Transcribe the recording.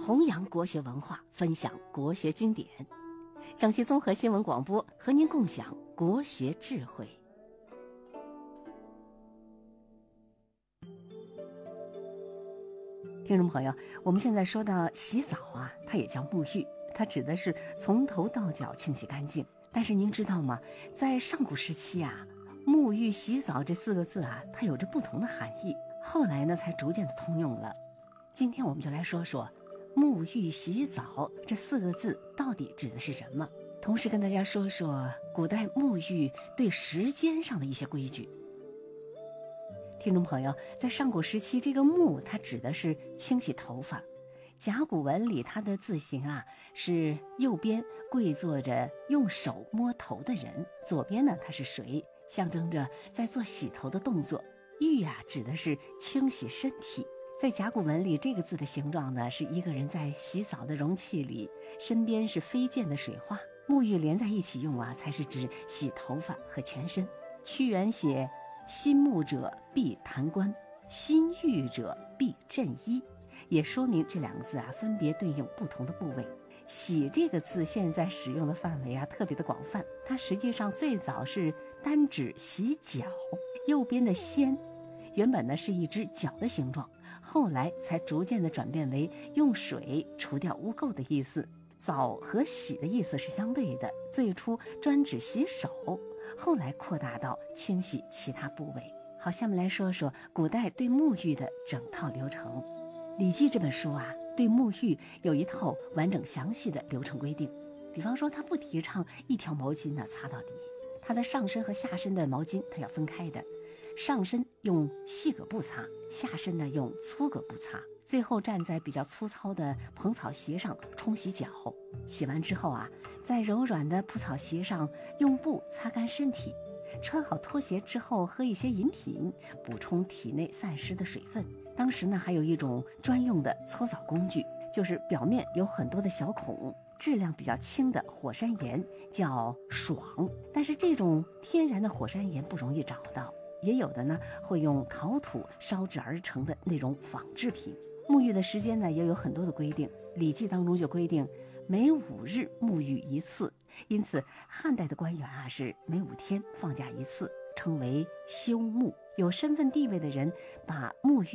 弘扬国学文化，分享国学经典。江西综合新闻广播和您共享国学智慧。听众朋友，我们现在说到洗澡啊，它也叫沐浴，它指的是从头到脚清洗干净。但是您知道吗，在上古时期啊，沐浴洗澡这4个字啊，它有着不同的含义，后来呢才逐渐的通用了。今天我们就来说说沐浴洗澡这4个字到底指的是什么，同时跟大家说说古代沐浴对时间上的一些规矩。听众朋友，在上古时期，这个沐它指的是清洗头发。甲骨文里它的字形啊，是右边跪坐着用手摸头的人，左边呢它是水，象征着在做洗头的动作。浴啊指的是清洗身体。在甲骨文里，这个字的形状呢，是一个人在洗澡的容器里，身边是飞溅的水花。沐浴连在一起用啊，才是指洗头发和全身。屈原写心沐者必弹冠，心浴者必振衣，也说明这2个字啊，分别对应不同的部位。洗这个字现在使用的范围啊，特别的广泛，它实际上最早是单指洗脚。右边的先原本呢是一只脚的形状，后来才逐渐的转变为用水除掉污垢的意思。澡和洗的意思是相对的，最初专指洗手，后来扩大到清洗其他部位。好，下面来说说古代对沐浴的整套流程。《礼记》这本书啊，对沐浴有一套完整详细的流程规定。比方说，它不提倡一条毛巾呢擦到底，它的上身和下身的毛巾它要分开的，上身用细葛布擦，下身呢用粗葛布擦。最后站在比较粗糙的蓬草鞋上冲洗脚，洗完之后啊，在柔软的蒲草鞋上用布擦干身体。穿好拖鞋之后，喝一些饮品，补充体内散失的水分。当时呢，还有一种专用的搓澡工具，就是表面有很多的小孔，质量比较轻的火山岩，叫爽。但是这种天然的火山岩不容易找到，也有的呢会用陶土烧制而成的那种仿制品。沐浴的时间呢也有很多的规定，《礼记》当中就规定每5日沐浴一次，因此汉代的官员啊是每5天放假一次，称为休沐。有身份地位的人把沐浴